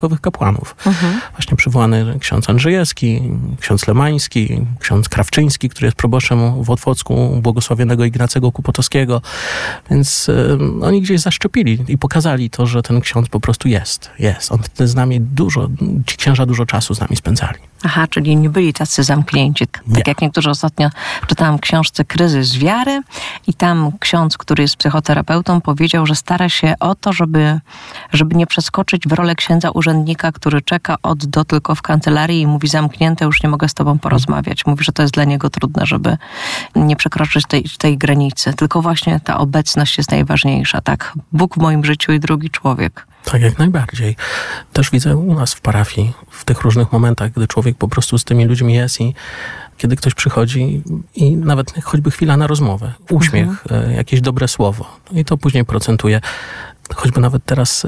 kapłanów. Właśnie przywołany ksiądz Andrzejewski, ksiądz Lemański, ksiądz Krawczyński, który jest proboszczem w Otwocku błogosławionego Ignacego Kupotowskiego. Więc oni gdzieś zaszczepili i pokazali to, że ten ksiądz po prostu jest. On wtedy z nami ci księża dużo czasu z nami spędzali. Aha, czyli nie byli tacy zamknięci. Tak jak niektórzy ostatnio czytałam w książce Kryzys wiary i tam ksiądz, który jest psychoterapeutą, powiedział, że stara się o to, żeby nie przeskoczyć w rolę księdza urzędnika, który czeka od do tylko w kancelarii i mówi zamknięte, już nie mogę z tobą porozmawiać. Mówi, że to jest dla niego trudne, żeby nie przekroczyć tej granicy. Tylko właśnie ta obecność jest najważniejsza. Tak, Bóg w moim życiu i drugi człowiek. Tak, jak najbardziej. Też widzę u nas w parafii, w tych różnych momentach, gdy człowiek po prostu z tymi ludźmi jest i kiedy ktoś przychodzi i nawet choćby chwila na rozmowę, uśmiech, jakieś dobre słowo. I to później procentuje. Choćby nawet teraz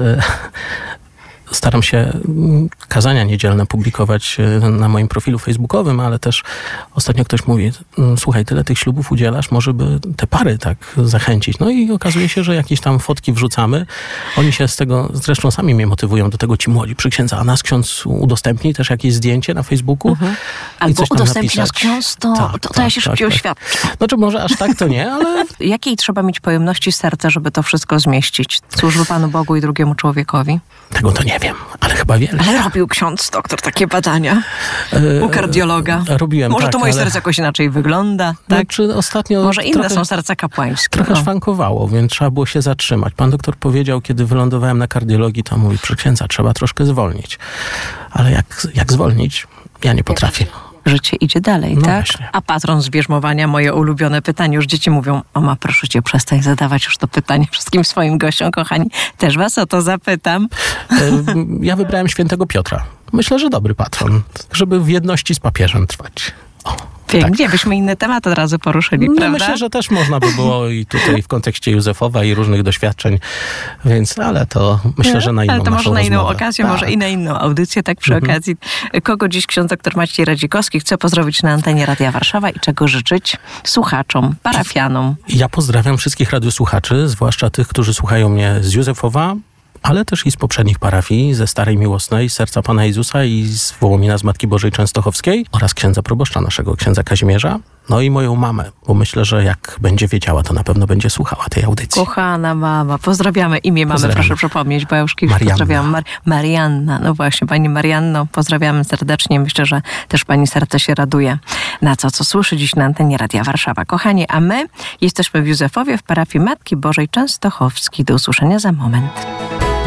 staram się kazania niedzielne publikować na moim profilu facebookowym, ale też ostatnio ktoś mówi, słuchaj, tyle tych ślubów udzielasz, może by te pary tak zachęcić. No i okazuje się, że jakieś tam fotki wrzucamy. Oni się z tego, zresztą sami mnie motywują do tego, ci młodzi przy księdza, a nas ksiądz udostępni też jakieś zdjęcie na Facebooku. Albo udostępni nas ksiądz, to ja się szybciej oświadczę. Znaczy może aż tak to nie, ale... Jakiej trzeba mieć pojemności serca, żeby to wszystko zmieścić? Służby Panu Bogu i drugiemu człowiekowi? Tego to nie wiem, ale chyba wiele. Ale robił ksiądz doktor takie badania u kardiologa. Robiłem, może to moje serce jakoś inaczej wygląda, tak? Znaczy, ostatnio może inne są serca kapłańskie. Trochę szwankowało, więc trzeba było się zatrzymać. Pan doktor powiedział, kiedy wylądowałem na kardiologii, to mówi, przy księdza trzeba troszkę zwolnić. Ale jak zwolnić? Ja nie potrafię. Życie idzie dalej, tak? Właśnie. A patron zbierzmowania, moje ulubione pytanie. Już dzieci mówią, mama, proszę cię, przestań zadawać już to pytanie wszystkim swoim gościom, kochani. Też was o to zapytam. Ja wybrałem świętego Piotra. Myślę, że dobry patron, żeby w jedności z papieżem trwać. Pięknie, byśmy inny temat od razu poruszyli, prawda? Myślę, że też można by było i tutaj w kontekście Józefowa i różnych doświadczeń, więc, ale to myślę, że na inną ale to może na inną rozmowę. okazję, może i na inną audycję, tak przy okazji. Kogo dziś ksiądz dr Maciej Radzikowski chce pozdrowić na antenie Radia Warszawa i czego życzyć słuchaczom, parafianom? Ja pozdrawiam wszystkich radiosłuchaczy, zwłaszcza tych, którzy słuchają mnie z Józefowa, ale też i z poprzednich parafii, ze Starej Miłosnej, z Serca Pana Jezusa i z Wołomina z Matki Bożej Częstochowskiej oraz księdza proboszcza naszego, księdza Kazimierza. No i moją mamę, bo myślę, że jak będzie wiedziała, to na pewno będzie słuchała tej audycji. Kochana mama, pozdrawiamy imię mamy, proszę przypomnieć, bo ja już kiedyś pozdrawiałam. Marianna, no właśnie, pani Marianno, pozdrawiamy serdecznie. Myślę, że też pani serce się raduje na co słyszy dziś na antenie Radia Warszawa. Kochani, a my jesteśmy w Józefowie w parafii Matki Bożej Częstochowskiej. Do usłyszenia za moment.